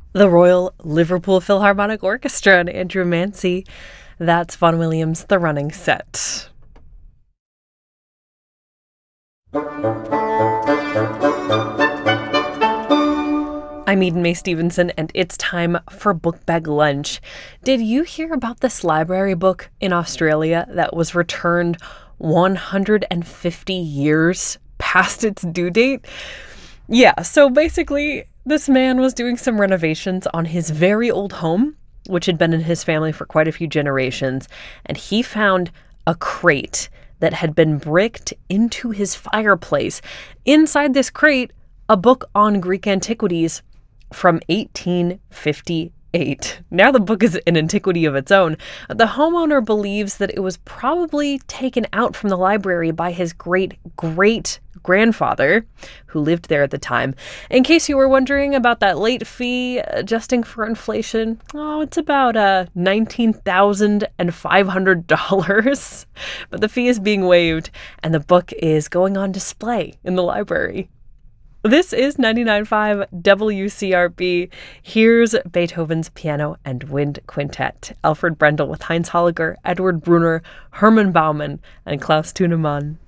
The Royal Liverpool Philharmonic Orchestra and Andrew Mancy. That's Vaughan Williams' The Running Set. I'm Eden Mae Stevenson, and it's time for Book Bag Lunch. Did you hear about this library book in Australia that was returned 150 years past its due date? Yeah, so basically, this man was doing some renovations on his very old home, which had been in his family for quite a few generations, and he found a crate that had been bricked into his fireplace. Inside this crate, a book on Greek antiquities from 1858. Now the book is an antiquity of its own. The homeowner believes that it was probably taken out from the library by his great-great-grandfather, who lived there at the time. In case you were wondering about that late fee, adjusting for inflation, it's about $19,500. But the fee is being waived, and the book is going on display in the library. This is 99.5 WCRB. Here's Beethoven's Piano and Wind Quintet. Alfred Brendel with Heinz Holliger, Edward Brunner, Hermann Baumann, and Klaus Tunemann.